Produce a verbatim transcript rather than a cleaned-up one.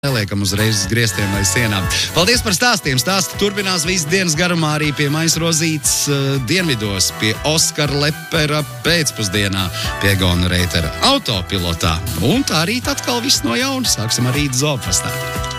Neliekam uzreiz uz griestiem vai sienām. Paldies par stāstiem. Stāsti turpinās visas dienas garumā arī pie Maisrozītes uh, dienvidos, pie Oskara Lepera pēcpusdienā, pie Gona Reitera autopilotā. Un tā rīt atkal viss no jauna. Sāksim arī zoopastā.